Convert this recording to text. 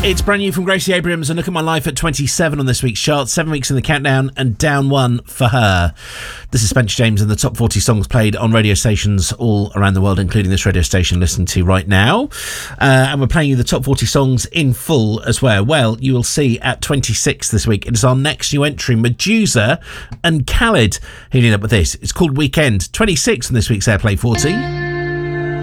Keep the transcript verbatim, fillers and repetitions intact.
It's brand new from Gracie Abrams, and Look at My Life at twenty-seven on this week's chart. Seven weeks in the countdown and down one for her. This is Spencer James and the top forty songs played on radio stations all around the world, including this radio station listening to right now. Uh, and we're playing you the top forty songs in full as well. Well, you will see at twenty-six this week, it is our next new entry, Medusa and Khalid, healing up with this. It's called Weekend. twenty-six on this week's Airplay forty.